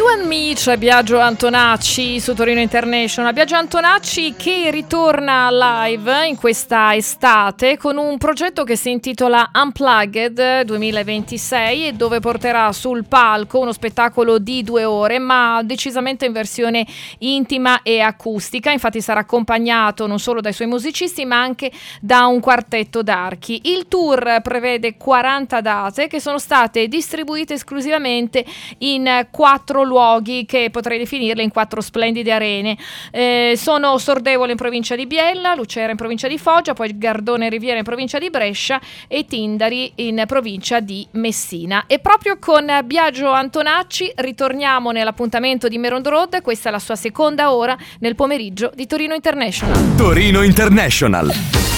and Me, c'è Biagio Antonacci su Torino International. Biagio Antonacci che ritorna live in questa estate con un progetto che si intitola Unplugged 2026 e dove porterà sul palco uno spettacolo di 2 ore, ma decisamente in versione intima e acustica. Infatti sarà accompagnato non solo dai suoi musicisti ma anche da un quartetto d'archi. Il tour prevede 40 date che sono state distribuite esclusivamente in 4 luoghi che potrei definirle in 4 splendide arene. Sono Sordevole in provincia di Biella, Lucera in provincia di Foggia, poi Gardone Riviera in provincia di Brescia e Tindari in provincia di Messina. E proprio con Biagio Antonacci ritorniamo nell'appuntamento di Meron Road. Questa è la sua seconda ora nel pomeriggio di Torino International. Torino International.